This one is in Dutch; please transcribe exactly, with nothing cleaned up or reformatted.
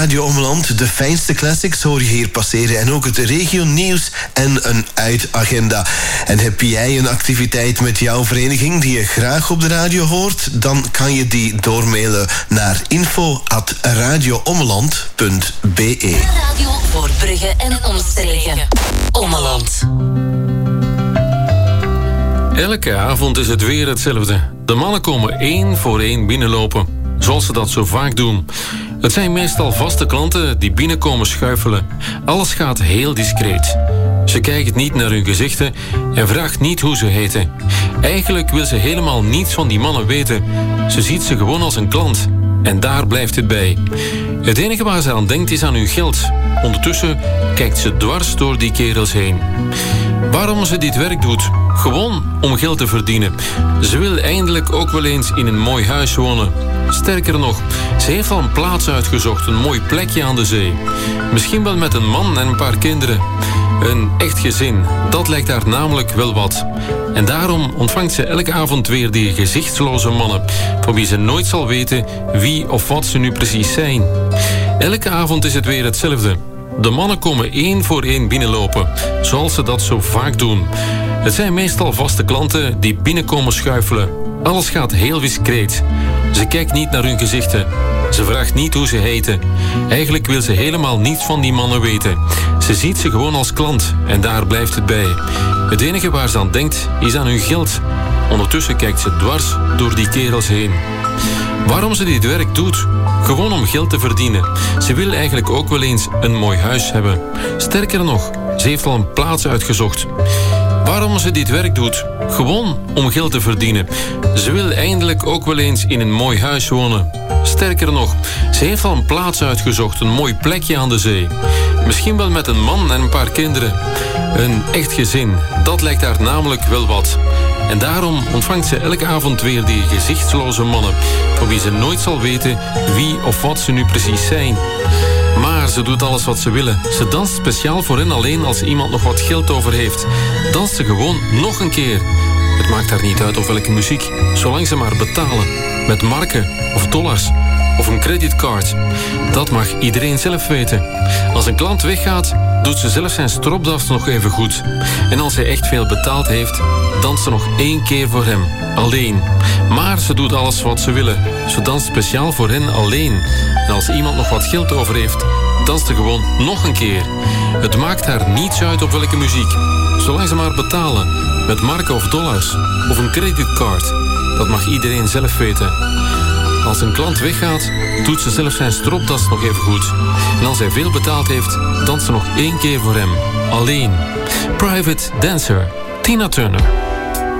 Radio Ommeland. De fijnste classics hoor je hier passeren. En ook het regio-nieuws en een uitagenda. En heb jij een activiteit met jouw vereniging die je graag op de radio hoort? Dan kan je die doormailen naar info at radioommeland punt be. De radio voor Brugge en omstreken. Ommeland. Elke avond is het weer hetzelfde. De mannen komen één voor één binnenlopen, zoals ze dat zo vaak doen. Het zijn meestal vaste klanten die binnenkomen schuifelen. Alles gaat heel discreet. Ze kijkt niet naar hun gezichten en vraagt niet hoe ze heten. Eigenlijk wil ze helemaal niets van die mannen weten. Ze ziet ze gewoon als een klant. En daar blijft het bij. Het enige waar ze aan denkt is aan hun geld. Ondertussen kijkt ze dwars door die kerels heen. Waarom ze dit werk doet? Gewoon om geld te verdienen. Ze wil eindelijk ook wel eens in een mooi huis wonen. Sterker nog, ze heeft al een plaats uitgezocht, een mooi plekje aan de zee. Misschien wel met een man en een paar kinderen. Een echt gezin, dat lijkt haar namelijk wel wat. En daarom ontvangt ze elke avond weer die gezichtsloze mannen, van wie ze nooit zal weten wie of wat ze nu precies zijn. Elke avond is het weer hetzelfde. De mannen komen één voor één binnenlopen, zoals ze dat zo vaak doen. Het zijn meestal vaste klanten die binnenkomen schuifelen. Alles gaat heel discreet. Ze kijkt niet naar hun gezichten. Ze vraagt niet hoe ze heten. Eigenlijk wil ze helemaal niets van die mannen weten. Ze ziet ze gewoon als klant en daar blijft het bij. Het enige waar ze aan denkt is aan hun geld. Ondertussen kijkt ze dwars door die kerels heen. Waarom ze dit werk doet? Gewoon om geld te verdienen. Ze wil eigenlijk ook wel eens een mooi huis hebben. Sterker nog, ze heeft al een plaats uitgezocht. Waarom ze dit werk doet? Gewoon om geld te verdienen. Ze wil eindelijk ook wel eens in een mooi huis wonen. Sterker nog, ze heeft al een plaats uitgezocht, een mooi plekje aan de zee. Misschien wel met een man en een paar kinderen. Een echt gezin, dat lijkt haar namelijk wel wat. En daarom ontvangt ze elke avond weer die gezichtsloze mannen, van wie ze nooit zal weten wie of wat ze nu precies zijn. Maar ze doet alles wat ze willen. Ze danst speciaal voor hen alleen als iemand nog wat geld over heeft. Danst ze gewoon nog een keer. Het maakt haar niet uit op welke muziek, zolang ze maar betalen. Met marken of dollars of een creditcard. Dat mag iedereen zelf weten. Als een klant weggaat, doet ze zelf zijn stropdas nog even goed. En als hij echt veel betaald heeft, danst ze nog één keer voor hem. Alleen. Maar ze doet alles wat ze willen. Ze danst speciaal voor hen alleen. En als iemand nog wat geld over heeft, danst ze gewoon nog een keer. Het maakt haar niets uit op welke muziek. Zolang ze maar betalen. Met marken of dollars. Of een creditcard. Dat mag iedereen zelf weten. Als een klant weggaat, doet ze zelf zijn stropdas nog even goed. En als hij veel betaald heeft, danst ze nog één keer voor hem. Alleen. Private Dancer. Tina Turner.